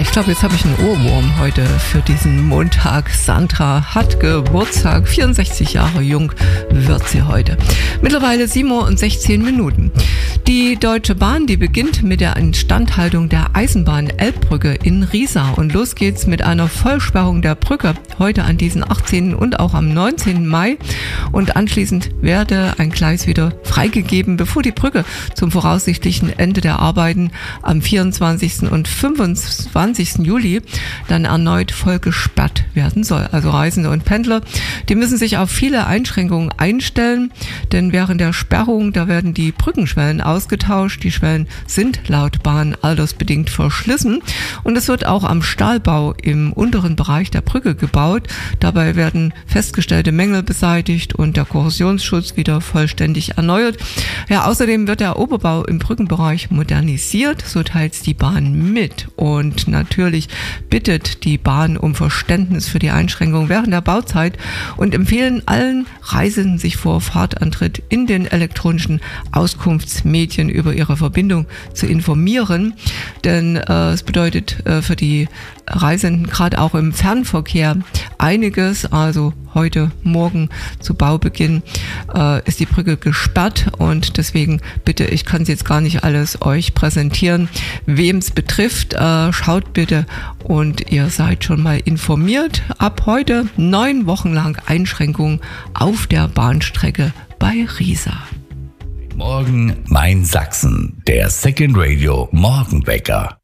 Ich glaube, jetzt habe ich einen Ohrwurm heute für diesen Montag. Sandra hat Geburtstag, 64 Jahre jung wird sie heute. Mittlerweile 7:16 Uhr. Die Deutsche Bahn, die beginnt mit der Instandhaltung der Eisenbahn-Elbbrücke in Riesa. Und los geht's mit einer Vollsperrung der Brücke heute an diesen 18. und auch am 19. Mai. Und anschließend werde ein Gleis wieder freigegeben, bevor die Brücke zum voraussichtlichen Ende der Arbeiten am 24. und 25. Juli dann erneut voll gesperrt werden soll. Also Reisende und Pendler, die müssen sich auf viele Einschränkungen einstellen, denn während der Sperrung, da werden die Brückenschwellen ausgetauscht. Die Schwellen sind laut Bahn altersbedingt verschlissen und es wird auch am Stahlbau im unteren Bereich der Brücke gebaut. Dabei werden festgestellte Mängel beseitigt und der Korrosionsschutz wieder vollständig erneuert. Ja, außerdem wird der Oberbau im Brückenbereich modernisiert, so teilt die Bahn mit. Und natürlich bittet die Bahn um Verständnis für die Einschränkung während der Bauzeit und empfehlen allen Reisenden, sich vor Fahrtantritt in den elektronischen Auskunftsmedien über ihre Verbindung zu informieren. Denn es bedeutet für die Reisenden gerade auch im Fernverkehr einiges. Also heute Morgen zu Baubeginn ist die Brücke gesperrt und deswegen bitte, ich kann es jetzt gar nicht alles euch präsentieren, wem es betrifft, schaut bitte und ihr seid schon mal informiert. Ab heute 9 Wochen lang Einschränkungen auf der Bahnstrecke bei Riesa. Morgen mein Sachsen, der Second Radio Morgenwecker.